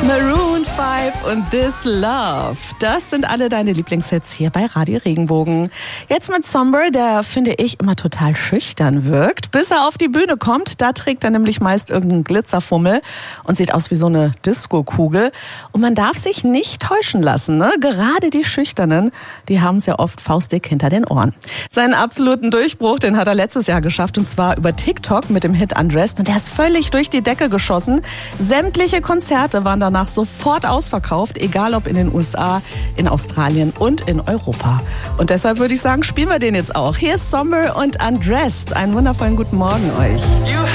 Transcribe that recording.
Maroon 5 und This Love. Das sind alle deine Lieblingshits hier bei Radio Regenbogen. Jetzt mit Somber, der, finde ich, immer total schüchtern wirkt. Bis er auf die Bühne kommt, da trägt er nämlich meist irgendeinen Glitzerfummel und sieht aus wie so eine Disco-Kugel. Und man darf sich nicht täuschen lassen, ne? Gerade die Schüchternen, die haben es ja oft faustdick hinter den Ohren. Seinen absoluten Durchbruch, den hat er letztes Jahr geschafft, und zwar über TikTok mit dem Hit Undressed. Und der ist völlig durch die Decke geschossen. Sämtliche Konzerte waren danach sofort ausverkauft, egal ob in den USA, in Australien und in Europa. Und deshalb würde ich sagen, spielen wir den jetzt auch. Hier ist Somber und Undressed. Einen wundervollen guten Morgen euch.